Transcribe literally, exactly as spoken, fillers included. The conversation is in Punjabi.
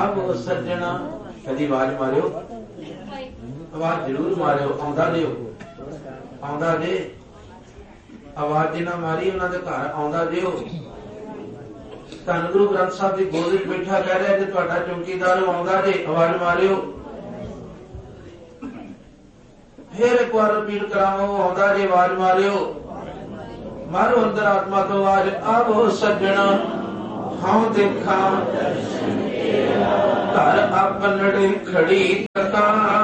ਆਪ ਸੱਜਣਾ। ਕਦੀ ਆਵਾਜ਼ ਮਾਰਿਓ, ਆਵਾਜ਼ ਜ਼ਰੂਰ ਮਾਰਿਓ। ਆਉਂਦਾ ਦਿਓ, ਆਉਂਦਾ ਜੇ। ਆਵਾਜ਼ ਜਿੰਨਾ ਮਾਰੀ ਉਹਨਾਂ ਦੇ ਘਰ ਆਉਂਦਾ ਦਿਓ। ਧੰਨ ਗੁਰੂ ਗ੍ਰੰਥ ਸਾਹਿਬ ਦੀ ਗੋਦ ਵਿੱਚ ਬੈਠਾ ਕਹਿ ਰਿਹਾ ਜੇ ਤੁਹਾਡਾ ਚੌਕੀਦਾਰ ਆਉਂਦਾ ਜੇ, ਆਵਾਜ਼ ਮਾਰਿਓ। ਫੇਰ ਇੱਕ ਵਾਰ ਰਿਪੀਟ ਕਰਾਵਾਂ, ਆਉਂਦਾ ਜੇ, ਆਵਾਜ਼ ਮਾਰਿਓ। ਮਾਰੋ ਅੰਦਰ ਆਤਮਾ ਤੋਂ ਆਵਾਜ਼, ਆਵੋ ਸੱਜਣਾ ਹਉ ਦੇਖਾਂ ਘਰ ਆਪਨੜੇ ਖੜੀ ਤਕਾਂ।